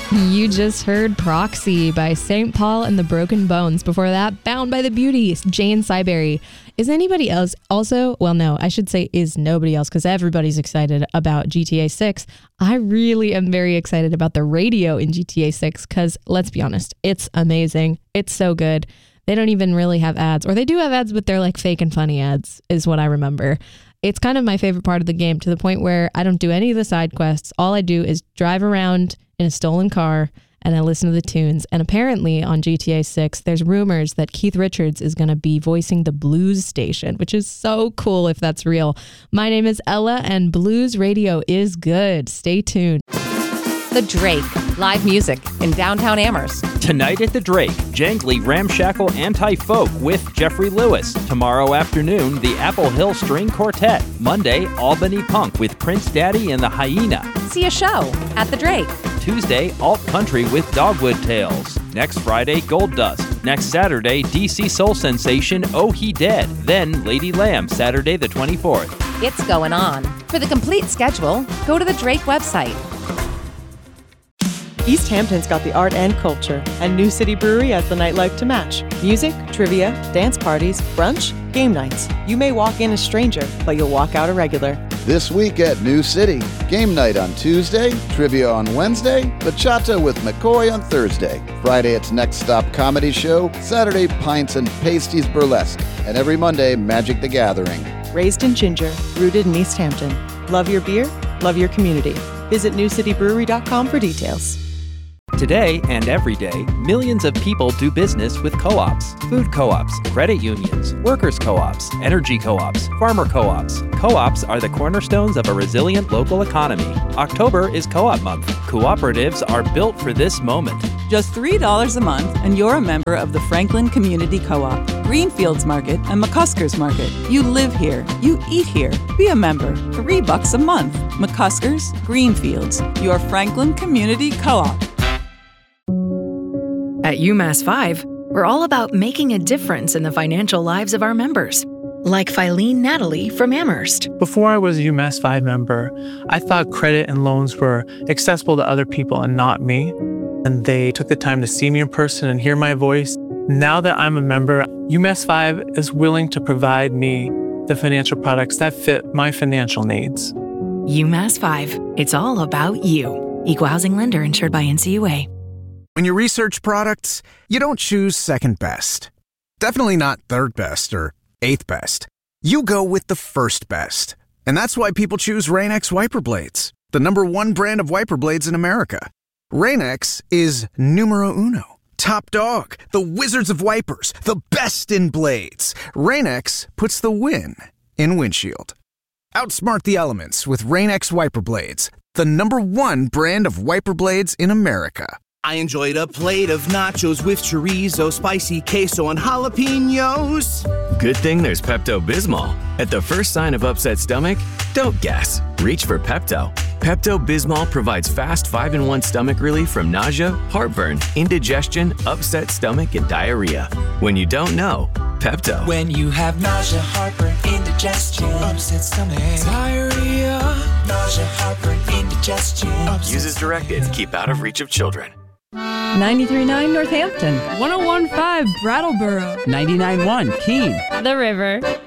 You just heard Proxy by St. Paul and the Broken Bones. Before that, Bound by the Beauty, Jane Siberry. Is anybody else also, well, no, I should say is nobody else because everybody's excited about GTA 6. I really am very excited about the radio in GTA 6 because let's be honest, it's amazing. It's so good. They don't even really have ads, or they do have ads, but they're like fake and funny ads is what I remember. It's kind of my favorite part of the game to the point where I don't do any of the side quests. All I do is drive around in a stolen car and I listen to the tunes. And apparently on GTA 6, there's rumors that Keith Richards is going to be voicing the Blues Station, which is so cool if that's real. My name is Ella and Blues Radio is good. Stay tuned. The Drake, live music in downtown Amherst. Tonight at the Drake, jangly, ramshackle, anti-folk with Jeffrey Lewis. Tomorrow afternoon, the Apple Hill String Quartet. Monday, Albany Punk with Prince Daddy and the Hyena. See a show at the Drake. Tuesday, Alt Country with Dogwood Tales. Next Friday, Gold Dust. Next Saturday, DC Soul Sensation, Oh He Dead. Then Lady Lamb, Saturday the 24th. It's going on. For the complete schedule, go to the Drake website. East Hampton's got the art and culture, and New City Brewery has the nightlife to match. Music, trivia, dance parties, brunch, game nights. You may walk in a stranger, but you'll walk out a regular. This week at New City, game night on Tuesday, trivia on Wednesday, bachata with McCoy on Thursday. Friday, it's Next Stop Comedy Show. Saturday, Pints and Pasties Burlesque. And every Monday, Magic the Gathering. Raised in Ginger, rooted in East Hampton. Love your beer, love your community. Visit newcitybrewery.com for details. Today and every day, millions of people do business with co-ops, food co-ops, credit unions, workers co-ops, energy co-ops, farmer co-ops. Co-ops are the cornerstones of a resilient local economy. October is Co-op Month. Cooperatives are built for this moment. Just $3 a month and you're a member of the Franklin Community Co-op, Greenfields Market, and McCuskers Market. You live here. You eat here. Be a member. $3 a month. McCuskers, Greenfields, your Franklin Community Co-op. At UMass 5, we're all about making a difference in the financial lives of our members, like Filene Natalie from Amherst. Before I was a UMass 5 member, I thought credit and loans were accessible to other people and not me. And they took the time to see me in person and hear my voice. Now that I'm a member, UMass 5 is willing to provide me the financial products that fit my financial needs. UMass 5, it's all about you. Equal housing lender insured by NCUA. When you research products, you don't choose second best. Definitely not third best or eighth best. You go with the first best. And that's why people choose Rain-X wiper blades, the #1 brand of wiper blades in America. Rain-X is numero uno. Top dog, the wizards of wipers, the best in blades. Rain-X puts the win in windshield. Outsmart the elements with Rain-X wiper blades, the #1 brand of wiper blades in America. I enjoyed a plate of nachos with chorizo, spicy queso, and jalapenos. Good thing there's Pepto-Bismol. At the first sign of upset stomach, don't guess. Reach for Pepto. Pepto-Bismol provides fast 5-in-1 stomach relief from nausea, heartburn, indigestion, upset stomach, and diarrhea. When you don't know, Pepto. When you have nausea, heartburn, indigestion, upset stomach, diarrhea, nausea, heartburn, indigestion. Use as directed. Keep out of reach of children. 93.9 Northampton. 101.5 Brattleboro. 99.1 Keene. The River.